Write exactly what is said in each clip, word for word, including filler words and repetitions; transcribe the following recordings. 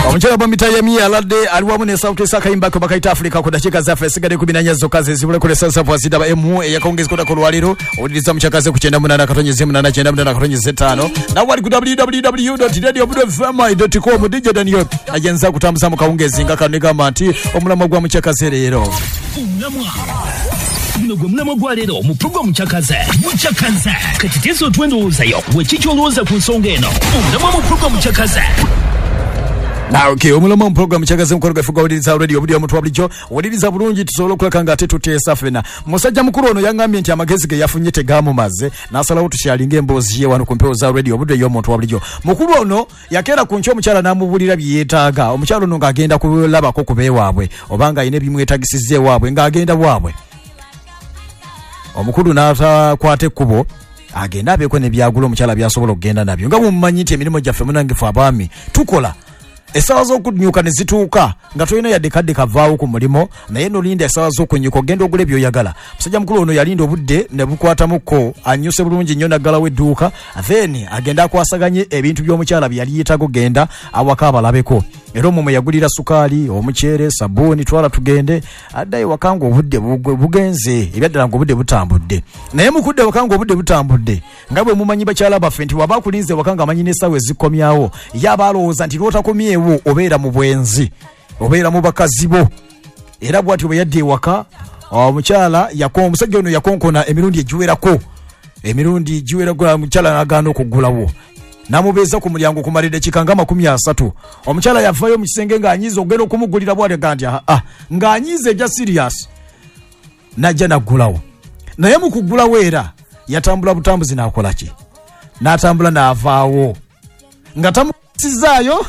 Omuchela bamita ya mia alade aliwamu ne sauti saka imbako bakaita Afrika kwa dakika za fesigade kumi na nnya zokaze zibule kule sasa kwa sida ba emu eyakongeza koda ku lwaliro odiriza muchakaze ku kyenda munana katonyeze munana kyenda munana katonyeze tano na wali ku w w w dot radio f m dot com D J Daniel ajenza kutambuza mu kawungezi nga kanega manti omulama gwa muchakaze rero Nugwe mnamo gwa lero mu program Muchakaze Muchakaze katitezo twendozayo wechicholoza ku nsonga eno mnamo mu program Muchakaze. Na okay omulama mu program Muchakaze mukoroga fuga odiriza radio budio mutwa bulijo odiriza bulungi tusolo kulaka ate tutesa fena musajja mukuru ono yangambye nti amagezi ge yafunye tegamu maze nasala utushalinga embozi ye wano kumpeo za radio budio yo mutwa bulijo mukuru ono yakera kuncho omukyala namubulira byetaga omukyala ono ngagenda kulaba ko kubewaabwe obanga ine bimwetagisize waabwe ngagenda waabwe omukulu n'ata kwate kubo agenda abeko ne byagula omukyala byasobola okugenda nabyo nga mumanyi nti emirimu gyaffe munange fe abaami tukola esawa z'okunyuka ne zituuka nga tolina yadde kadde kavaawo ku mulimo naye nolinda esawa z'okunyuka ogenda ogula ebyoyagala musajja mukulu ono yalinda obudde ne bukwatamuko anyuse bulungi nnyo naggalawo edduuka then agenda akwasaganye ebintu by'omukyala bye yali yeetaaga ogenda awaka abalabeko era omwo mwe yagulira sukaali omuceere sabbuuni twala tugende addayo wakanga obudde bugenze ebyaddala nga obudde butambudde naye mukudde wakanga obudde butambudde nga bwe mumanyi bakyala baffe nti waba akulinze wakanga amanyi n'essaawa ezikomyawo ye aba alowooza nti lwotakomyewo obeera mu bwenzi obeera mu bakazi bo era bw'atyo bwe yadda ewaka omukyala omusajja ono yakonkona emirundi egiwerako emirundi giwerako omukyala n'agaana okuggulawo namubeeza ku mulyango kumalira ekikanga makumi asatu omukyala yavayo mu kisenge ng'anyiza ogenda okumugulira bw'ati ganti ah ng'anyiza ebya serious najja naggulawo naye mu kuggulawo era yatambula butambuzi n'akola ki n'atambula n'avaawo nga tamukulisizaayo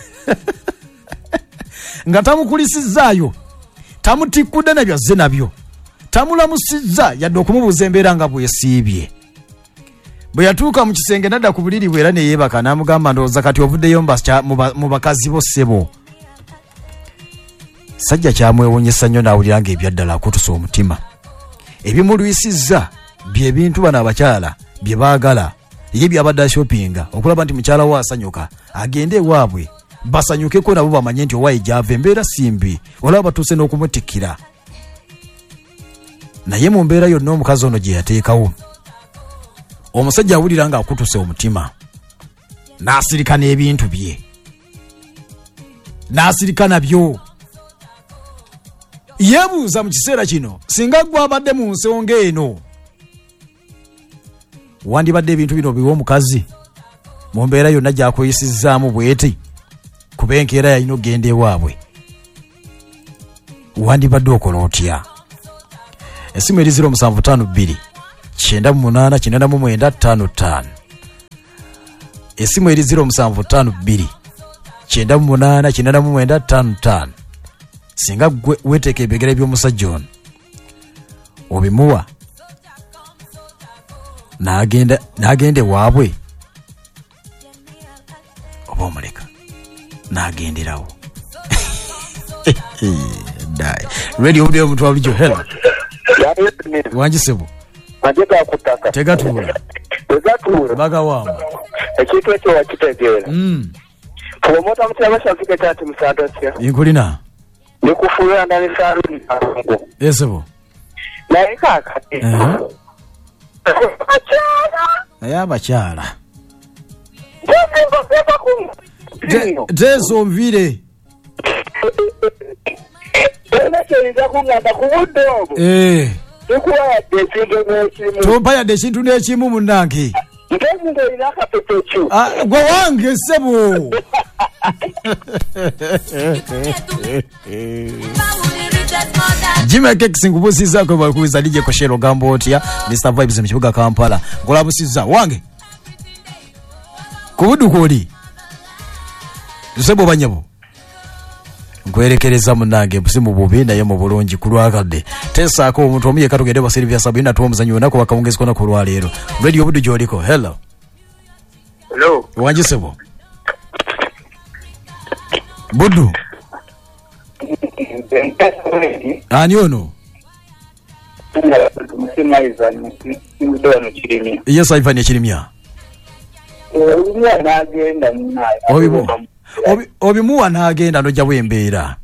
nga tamukulisizaayo tamutikudde nabyazze nabyo tamulamusizza yadde okumubuuza embeera nga bwesiibye bwe yatuuka mu kisenge nadda ku buliri bwe era ne yeebaka n'amugamba ndowooza kati ovuddeyo mu bakazi bo ssebo sajja kyamwewuunyisa nnyo n'awulira nga ebyaddala akutusa omutima ebimulwisizza bye bintu bano abakyala bye baagala ye byabadde ashopinga okulaba nti mukyala we asanyuka agende ewaabwe basanyukeko nabo bamanye nti owaayi gyava embeera simbi olaba batuuse n'okumutikira naye mu mbeera yonna omukazi ono gye yateekawo omusajja awulira nga akutuse omutima n'asirika n'ebintu bye n'asirika nabyo yeebuuza mu kiseera kino singa gwe abadde mu nsonga eno wandibadde ebintu bino biwa omukazi mu mbeera yonna gyakweyisizzaamu bweti kuba enkeera yalina okugenda ewaabwe wandibadde okola otya esimu eri ziro musanvu ttaano bbiri kyenda mu munaana kyenda mu mwenda ttaano ttaano esimu eri ziro musanvu ttaano bbiri kyenda mu munaana kyenda mu mwenda ttaano ttaano singa gwe weteeka ebigere by'omusajja ono obimuwa n'agenda n'agenda ewaabwe oba omuleka n'agenderawo dai radio audio mutwa bulijjo hello wanjisebo Majega kutaka. Tegatula. Tegatula. Baga wamba. Ekitu ekyo wakitegeera. Mm. Promota mutama shafike tatu msado sya. Inkulina. Nikufuya ndani saluni kango. Yesebo. Na ikaka. Eh. Bachala. Aya bachala. Ndio beba ku. Tezo mvire. Ena cheriza kunganda kubudobo. Eh. Tukuwa desinto n'ekimu. Tumpaya desinto n'ekimu munange. Ngezinto ina kapepechu. Ah, gwe wange sebo. Jime kekisi ngubusiza ko bakubiza lije ko shero gambo otya Mister Vibes mu kibuga Kampala. Ngolabusiza wange. Kubudu koli. Sebo banyabo. Nkwerekereza munange mpusimu bubi naye mu bulungi kulwakadde tesaako omuntu omuye katugende ba Silvia Sabina tuwa muzanyo nako bakawungezi kona kulwa leero radio budu joliko hello hello wanjisebo budu ani ono yes Ivan Chirimia Obibo Obi obimuwa n'agenda nojja bwembeera.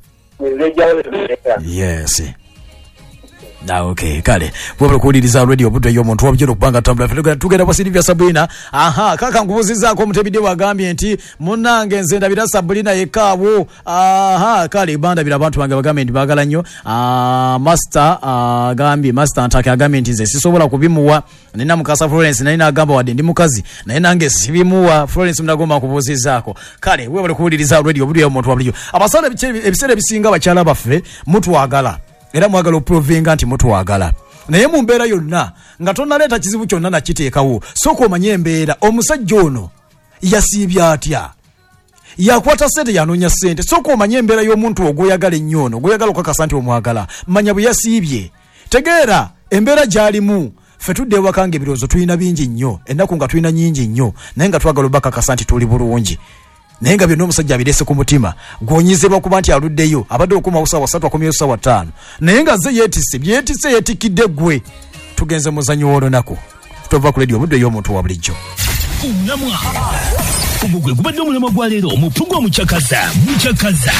Yes. Na okay kale bwebwe kuuliriza radio budde y'omuntu wabujero kubanga tambula fedogera tugenda kwa Silvia Sabrina. Aha kaka ngubuzizaako omutebide wagambye nti munnange nze ndabira Sabrina yekaawo. Aha kale banda bila abantu bange bagambye nti bagala nnyo. Ah master agambye master antake agambye nti nze sisobola kubimuwa. Nina mukasa Florence nina agamba wadde ndi mukazi naye nange sibimuwa. Florence mnagomba kubuzizaako. Kale bwebwe kuuliriza radio budde y'omuntu wabujero. Abasala ebisere bisinga bakyala baffe mutwagala. Era mwagala oprovinga nti mutwagala. Naye mu mbeera yonna nga tonnaleeta kizibu kyonna na kiteekawo sooka omanye embeera omusajja ono yasiibye atya. Yakwata ssente yanoonya ssente. Sooka omanye embeera y'omuntu ogw'oyagala ennyo ono ogw'oyagala okukakasa nti omwagala. Manya bwe yasiibye. Tegeera embeera gy'alimu. Ffe tudde ewaka ng'ebirowoozo tulina bingi nnyo. Ennaku nga tulina nnyingi nnyo. Naye nga twagala obakakasa nti tuli bulungi. Naye nga byonna omusajja abirese ku mutima gw'onyizibwa kuba nti aluddeyo abadde okumawo ssaawa ssatu akomyeyo ssaawa ttaano. Naye nga ze yeetisse byetisse yeetikidde ggwe. Tugenze muzannyo w'olunaku tova ku leediyo budde y'omuntu wa bulijjo. Namwa ogwo gwe gubadde omulamwa gwa leero omutugo omucakaza mucakaza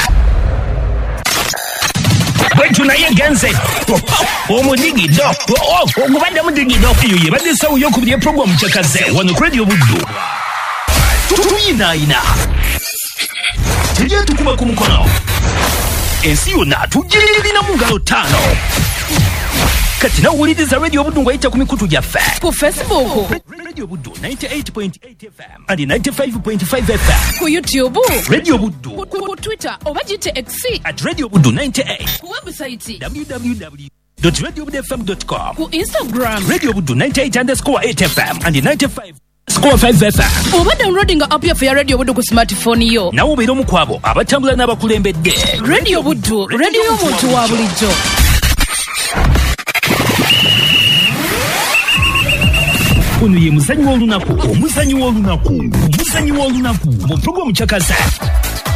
bwetu naye genze omudigido ogubadde mudigido eyo yebadde essawo y'okubiri eprogramu mucakaze wano ku leediyo buddu tuyinaayina tujye tukuba ku mukono ensi yonna tugirina mu ngalo ttaano kati nawuliriza radio buddu ng'ayita ku mikutu gyaffe ku Facebook radio buddu ninety-eight point eight F M and ninety-five point five F M ku YouTube radio buddu ku Twitter oba gite X at radio buddu ninety-eight ku website w w w dot radio buddu f m dot com ku Instagram radio buddu ninety-eight underscore eight F M and ninety-five Score five F M. Oba downloading app ya ya Radio Buddu ku smartphone yo. Na ubeera omukwabo abatambula n'abakulembedde. Radio Buddu, radio y'omuntu wa bulijjo. Ono ye muzannyi w'olunaku, omuzannyi w'olunaku, omuzannyi w'olunaku mu programu Chakaza.